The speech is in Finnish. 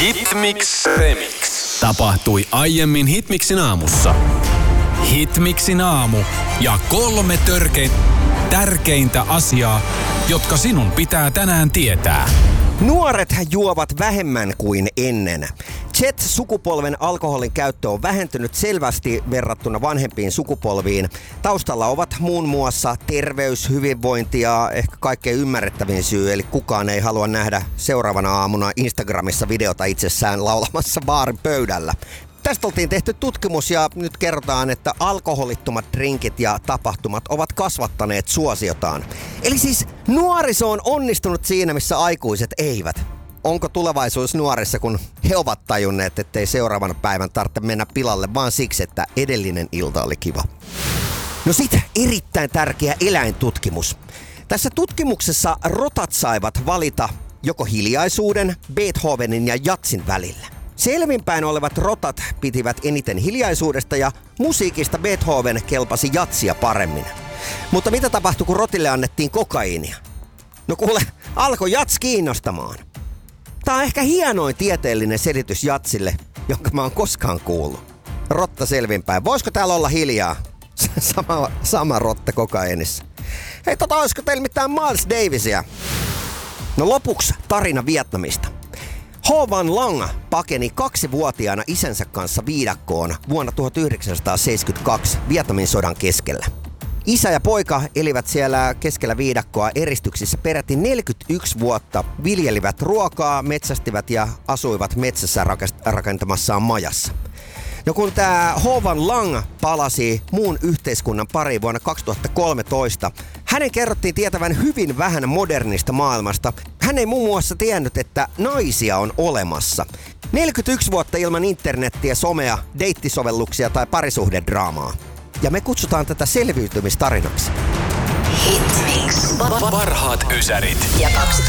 Hitmix Remix. Tapahtui aiemmin Hitmixin aamussa. Hitmixin aamu ja 3 tärkeintä asiaa, jotka sinun pitää tänään tietää. Nuoret juovat vähemmän kuin ennen. Z-sukupolven alkoholin käyttö on vähentynyt selvästi verrattuna vanhempiin sukupolviin. Taustalla ovat muun muassa terveys, hyvinvointi ja ehkä kaikkein ymmärrettävin syy, eli kukaan ei halua nähdä seuraavana aamuna Instagramissa videota itsessään laulamassa baarin pöydällä. Tästä oltiin tehty tutkimus ja nyt kerrotaan, että alkoholittomat drinkit ja tapahtumat ovat kasvattaneet suosiotaan. Eli siis nuoriso on onnistunut siinä, missä aikuiset eivät. Onko tulevaisuus nuorissa, kun he ovat tajunneet, ettei seuraavana päivän tarvitse mennä pilalle vaan siksi, että edellinen ilta oli kiva? No sit erittäin tärkeä eläintutkimus. Tässä tutkimuksessa rotat saivat valita joko hiljaisuuden, Beethovenin ja jatsin välillä. Selvinpäin olevat rotat pitivät eniten hiljaisuudesta ja musiikista Beethoven kelpasi jatsia paremmin. Mutta mitä tapahtui, kun rotille annettiin kokaiinia? No kuule, alkoi jats kiinnostamaan. Tää on ehkä hienoin tieteellinen selitys jatsille, jonka mä oon koskaan kuullut. Rotta selvinpäin. Voisiko täällä olla hiljaa? Sama rotta kokaiinissa. Hei, olisiko teillä mitään Miles Davisia? No lopuksi tarina Vietnamista. Ho Van Lang pakeni 2-vuotiaana isänsä kanssa viidakkoon vuonna 1972 Vietnamin sodan keskellä. Isä ja poika elivät siellä keskellä viidakkoa eristyksissä peräti 41 vuotta, viljelivät ruokaa, metsästivät ja asuivat metsässä rakentamassaan majassa. No kun tämä Ho Van Lang palasi muun yhteiskunnan pariin vuonna 2013, hänen kerrottiin tietävän hyvin vähän modernista maailmasta. Hän ei muun muassa tiennyt, että naisia on olemassa. 41 vuotta ilman internettiä, somea, deittisovelluksia tai parisuhdedraamaa. Ja me kutsutaan tätä selviytymistarinaksi. Hitmix. Parhaat ysärit. Ja 2000